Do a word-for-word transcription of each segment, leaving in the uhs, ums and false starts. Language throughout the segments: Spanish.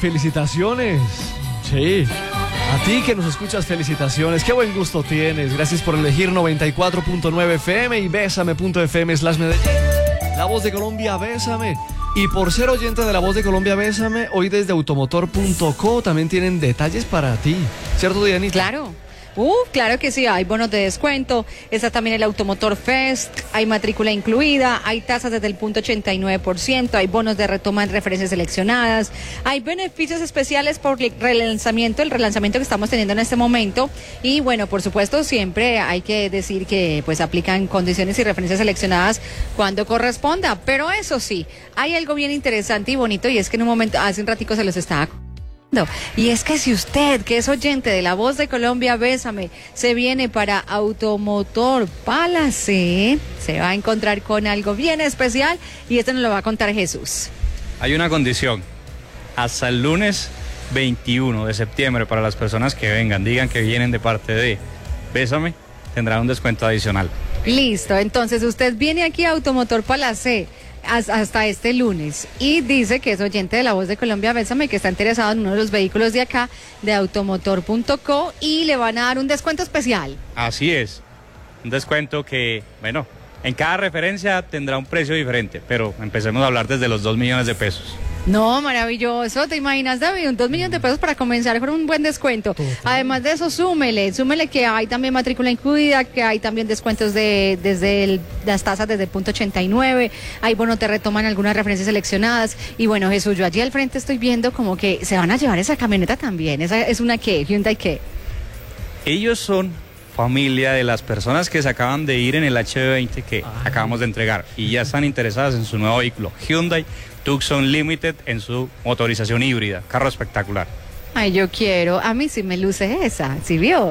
felicitaciones. Sí. A ti que nos escuchas, felicitaciones. Qué buen gusto tienes. Gracias por elegir noventa y cuatro punto nueve F M y bésame punto F M slash Medellín. La Voz de Colombia, bésame. Y por ser oyente de La Voz de Colombia, bésame, hoy desde automotor punto co también tienen detalles para ti. ¿Cierto, Dianita? Claro. Uh, claro que sí, hay bonos de descuento, está también el Automotor Fest, hay matrícula incluida, hay tasas desde el punto ochenta y nueve por ciento, hay bonos de retoma en referencias seleccionadas, hay beneficios especiales por el relanzamiento, el relanzamiento que estamos teniendo en este momento, y bueno, por supuesto, siempre hay que decir que pues aplican condiciones y referencias seleccionadas cuando corresponda, pero eso sí, hay algo bien interesante y bonito, y es que en un momento, hace un ratico se los estaba y es que si usted, que es oyente de La Voz de Colombia, bésame, se viene para Automotor Palace, se va a encontrar con algo bien especial y esto nos lo va a contar Jesús. Hay una condición, hasta el lunes veintiuno de septiembre para las personas que vengan, digan que vienen de parte de Bésame, tendrán un descuento adicional. Listo, entonces usted viene aquí a Automotor Palace hasta este lunes y dice que es oyente de La Voz de Colombia, bésame, que está interesado en uno de los vehículos de acá de automotor punto co y le van a dar un descuento especial. Así es, un descuento que, bueno, en cada referencia tendrá un precio diferente, pero empecemos a hablar desde los dos millones de pesos. No, maravilloso, ¿te imaginas, David? Un dos millones de pesos para comenzar con un buen descuento. Total. Además de eso, súmele, súmele que hay también matrícula incluida, que hay también descuentos de desde el, las tasas desde el punto ochenta y nueve, hay bonos te retoman algunas referencias seleccionadas, y bueno, Jesús, yo allí al frente estoy viendo como que se van a llevar esa camioneta también, esa es una ¿qué? Hyundai ¿qué? Ellos son familia de las personas que se acaban de ir en el H veinte que Ay. acabamos de entregar y ya están interesadas en su nuevo vehículo, Hyundai Tucson Limited, en su motorización híbrida, carro espectacular. Ay, yo quiero, a mí sí me luce esa, ¿sí vio?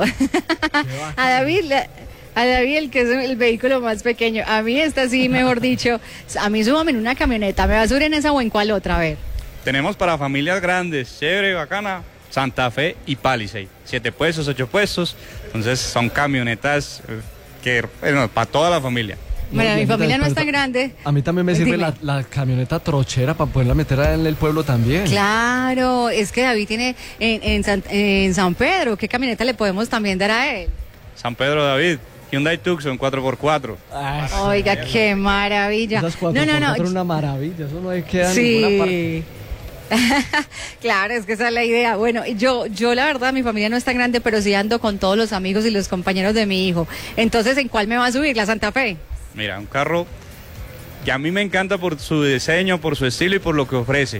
a David, a David el que es el vehículo más pequeño, a mí esta sí, mejor dicho, a mí súbame en una camioneta, ¿me va a subir en esa o en cuál otra? A ver. Tenemos para familias grandes, chévere, bacana, Santa Fe y Palisade, siete puestos, ocho puestos, entonces son camionetas que, bueno, para toda la familia. Bueno, no, mi familia no es tan grande. A mí también me sirve la, la camioneta trochera para poderla meter en el pueblo también. Claro, es que David tiene en, en, San, en San Pedro, ¿qué camioneta le podemos también dar a él? San Pedro, David, Hyundai Tucson cuatro por cuatro. Ay, oiga, qué maravilla. Esas cuatro no, no, no. Son una maravilla, eso no hay que dar sí. en ninguna parte. Claro, es que esa es la idea. Bueno, yo, yo la verdad, mi familia no es tan grande, pero sí ando con todos los amigos y los compañeros de mi hijo. Entonces, ¿en cuál me va a subir? ¿La Santa Fe? Mira, un carro que a mí me encanta por su diseño, por su estilo y por lo que ofrece.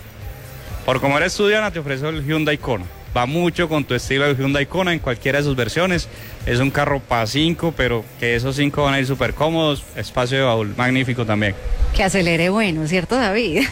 Por como eres estudiante, te ofrece el Hyundai Kona. Va mucho con tu estilo del Hyundai Kona en cualquiera de sus versiones. Es un carro para cinco, pero que esos cinco van a ir súper cómodos. Espacio de baúl magnífico también. Que acelere bueno, ¿cierto, David?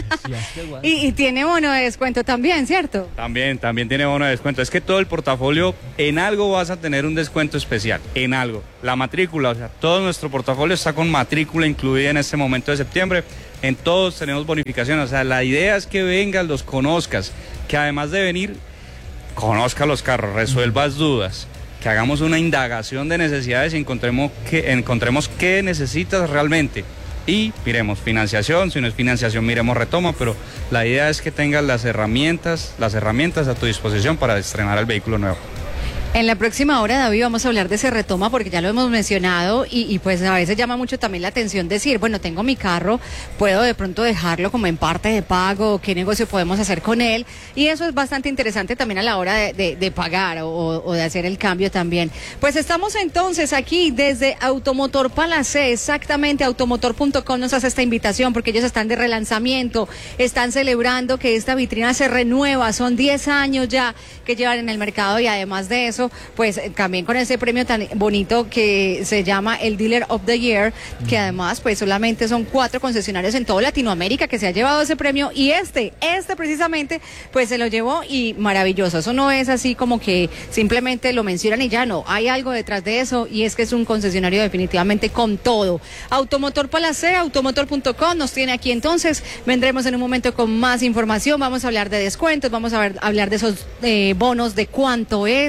y, y tiene bono de descuento también, ¿cierto? También, también tiene bono de descuento. Es que todo el portafolio, en algo vas a tener un descuento especial, en algo. La matrícula, o sea, todo nuestro portafolio está con matrícula incluida en este momento de septiembre. En todos tenemos bonificación, o sea, la idea es que vengas, los conozcas, que además de venir, conozca los carros, resuelvas dudas, que hagamos una indagación de necesidades y encontremos qué, encontremos qué necesitas realmente. Y miremos financiación, si no es financiación miremos retoma, pero la idea es que tengas las herramientas, las herramientas a tu disposición para estrenar el vehículo nuevo. En la próxima hora, David, vamos a hablar de ese retoma porque ya lo hemos mencionado y, y pues a veces llama mucho también la atención decir, bueno, tengo mi carro, puedo de pronto dejarlo como en parte de pago, qué negocio podemos hacer con él, y eso es bastante interesante también a la hora de, de, de pagar o, o de hacer el cambio también. Pues estamos entonces aquí desde Automotor Palace, exactamente, automotor punto com nos hace esta invitación porque ellos están de relanzamiento, están celebrando que esta vitrina se renueva, son diez años ya que llevan en el mercado y además de eso, pues también con ese premio tan bonito que se llama el Dealer of the Year, que además pues solamente son cuatro concesionarios en toda Latinoamérica que se ha llevado ese premio y este, este precisamente pues se lo llevó y maravilloso, eso no es así como que simplemente lo mencionan y ya no, hay algo detrás de eso y es que es un concesionario definitivamente con todo. Automotor Palace, automotor punto com nos tiene aquí entonces, vendremos en un momento con más información, vamos a hablar de descuentos, vamos a ver, hablar de esos eh, bonos, de cuánto es,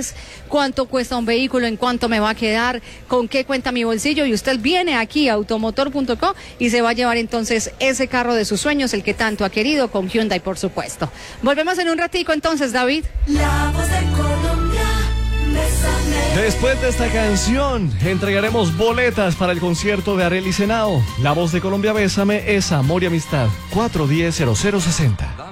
cuánto cuesta un vehículo, en cuánto me va a quedar, con qué cuenta mi bolsillo, y usted viene aquí a automotor punto co y se va a llevar entonces ese carro de sus sueños, el que tanto ha querido, con Hyundai, por supuesto. Volvemos en un ratico entonces, David. La voz de Colombia, bésame. Después de esta canción, entregaremos boletas para el concierto de Arely Senao. La voz de Colombia, Bésame, es amor y amistad. cuatro uno cero cero seis cero.